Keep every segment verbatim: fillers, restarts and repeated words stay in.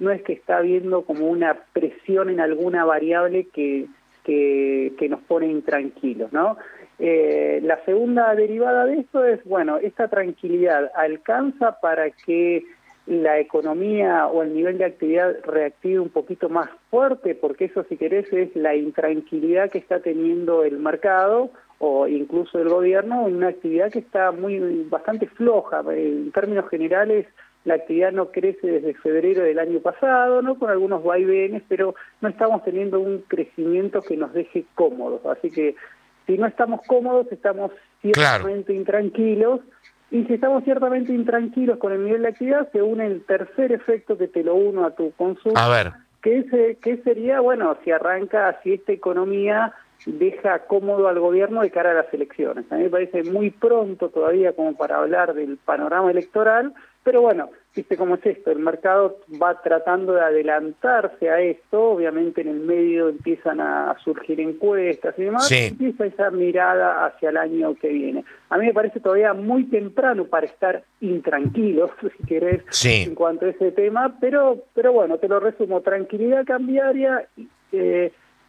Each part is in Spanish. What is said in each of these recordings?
no es que está habiendo como una presión en alguna variable que, que, que nos pone intranquilos, ¿no? Eh, la segunda derivada de esto es, bueno, esta tranquilidad alcanza para que la economía o el nivel de actividad reactive un poquito más fuerte, porque eso, si querés, es la intranquilidad que está teniendo el mercado o incluso el gobierno, en una actividad que está muy bastante floja. En términos generales, la actividad no crece desde febrero del año pasado, ¿no? Con algunos vaivenes, pero no estamos teniendo un crecimiento que nos deje cómodos. Así que si no estamos cómodos, estamos ciertamente claro. intranquilos, y si estamos ciertamente intranquilos con el nivel de actividad, se une el tercer efecto que te lo uno a tu consulta, a ver. que, es, que sería, bueno, si arranca, si esta economía deja cómodo al gobierno de cara a las elecciones. A mí me parece muy pronto todavía como para hablar del panorama electoral, pero bueno, viste cómo es esto, el mercado va tratando de adelantarse a esto, obviamente en el medio empiezan a surgir encuestas y demás, sí. empieza esa mirada hacia el año que viene. A mí me parece todavía muy temprano para estar intranquilos, si querés, sí. en cuanto a ese tema, pero, pero bueno, te lo resumo, tranquilidad cambiaria, eh,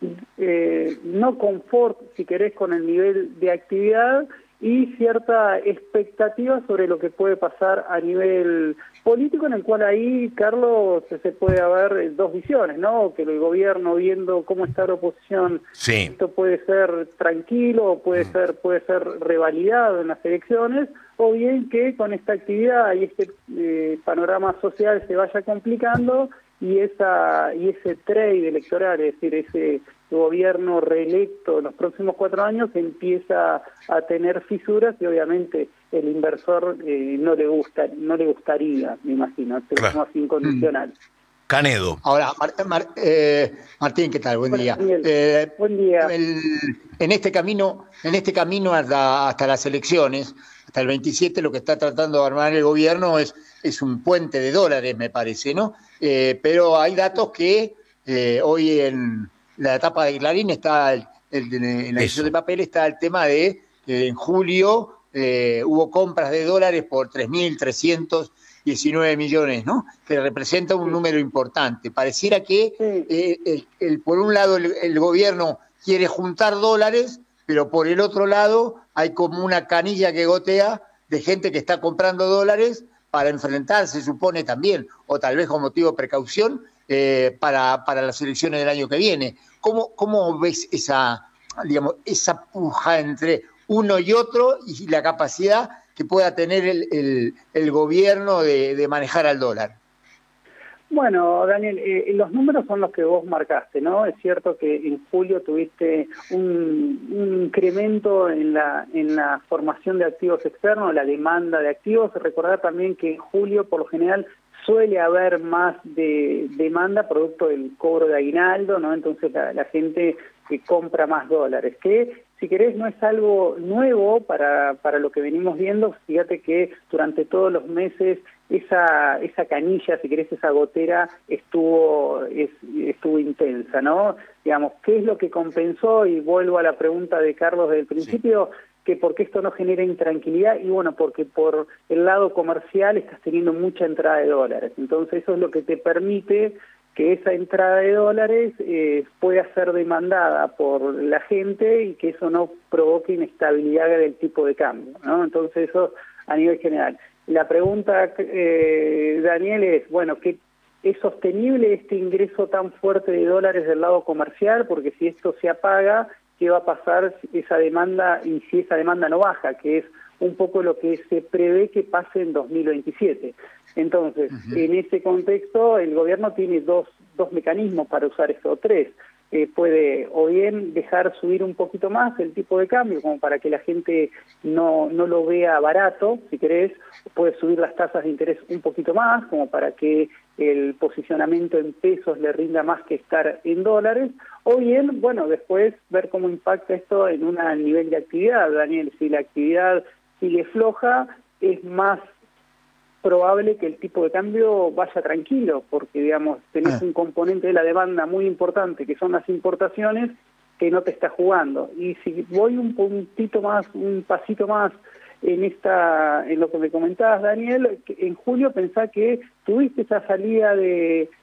Eh, no confort, si querés, con el nivel de actividad y cierta expectativa sobre lo que puede pasar a nivel político, en el cual ahí, Carlos, se puede haber dos visiones, ¿no? Que el gobierno, viendo cómo está la oposición, sí. esto puede ser tranquilo, puede mm. ser puede ser revalidado en las elecciones, o bien que con esta actividad y este eh, panorama social se vaya complicando y esa y ese trade electoral, es decir, ese gobierno reelecto en los próximos cuatro años empieza a tener fisuras y obviamente el inversor eh, no le gusta no le gustaría, me imagino, pero claro. no es incondicional. Canedo. Ahora, Mar, Mar, eh, Martín, ¿qué tal? Buen Hola, día. Daniel. Eh, Buen día. El, en este camino, en este camino hasta, hasta las elecciones, hasta el veintisiete, lo que está tratando de armar el gobierno es, es un puente de dólares, me parece, ¿no? Eh, pero hay datos que eh, hoy en la etapa de Clarín está, el, el, en la edición de papel está el tema de eh, en julio eh, hubo compras de dólares por tres mil trescientos diecinueve millones, ¿no? Que representa un sí. número importante. Pareciera que, sí. eh, el, el, por un lado, el, el gobierno quiere juntar dólares, pero por el otro lado hay como una canilla que gotea de gente que está comprando dólares para enfrentar, se supone también, o tal vez con motivo de precaución, eh, para, para las elecciones del año que viene. ¿Cómo, cómo ves esa, digamos, esa puja entre uno y otro y la capacidad que pueda tener el, el, el gobierno de, de manejar al dólar? Bueno, Daniel, eh, los números son los que vos marcaste, ¿no? Es cierto que en julio tuviste un, un incremento en la, en la formación de activos externos, la demanda de activos. Recordar también que en julio, por lo general, suele haber más de demanda producto del cobro de aguinaldo, ¿no? Entonces la, la gente que compra más dólares, que si querés no es algo nuevo para, para lo que venimos viendo. Fíjate que durante todos los meses esa esa canilla, si querés, esa gotera estuvo es, estuvo intensa, ¿no? Digamos, ¿qué es lo que compensó? Y vuelvo a la pregunta de Carlos del principio, sí. que por qué esto no genera intranquilidad, y bueno, porque por el lado comercial estás teniendo mucha entrada de dólares. Entonces eso es lo que te permite que esa entrada de dólares eh, pueda ser demandada por la gente y que eso no provoque inestabilidad del tipo de cambio, ¿no? Entonces eso a nivel general. La pregunta, eh, Daniel, es, bueno, ¿qué, ¿es sostenible este ingreso tan fuerte de dólares del lado comercial? Porque si esto se apaga, ¿qué va a pasar esa demanda y si esa demanda no baja? Que es un poco lo que se prevé que pase en dos mil veintisiete. Entonces, uh-huh. en ese contexto, el gobierno tiene dos, dos mecanismos para usar esto, tres. Eh, puede o bien dejar subir un poquito más el tipo de cambio, como para que la gente no, no lo vea barato, si querés, puede subir las tasas de interés un poquito más, como para que el posicionamiento en pesos le rinda más que estar en dólares, o bien, bueno, después ver cómo impacta esto en un nivel de actividad, Daniel. Si la actividad sigue floja, es más probable que el tipo de cambio vaya tranquilo, porque, digamos, tenés un componente de la demanda muy importante, que son las importaciones, que no te está jugando. Y si voy un puntito más, un pasito más en esta, en lo que me comentabas, Daniel, en julio pensá que tuviste esa salida de,